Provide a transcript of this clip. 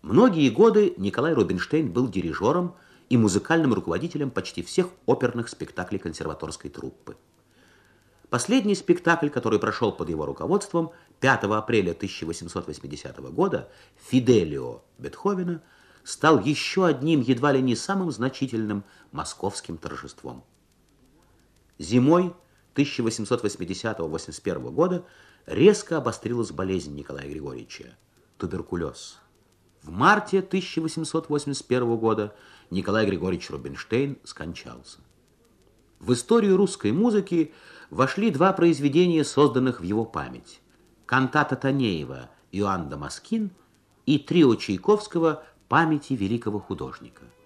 Многие годы Николай Рубинштейн был дирижером и музыкальным руководителем почти всех оперных спектаклей консерваторской труппы. Последний спектакль, который прошел под его руководством 5 апреля 1880 года, «Фиделио» Бетховена, стал еще одним, едва ли не самым значительным московским торжеством. Зимой 1880-81 года резко обострилась болезнь Николая Григорьевича – туберкулез. В марте 1881 года Николай Григорьевич Рубинштейн скончался. В историю русской музыки вошли два произведения, созданных в его память: кантата Танеева «Иоанн Дамаскин» и трио Чайковского «Памяти великого художника».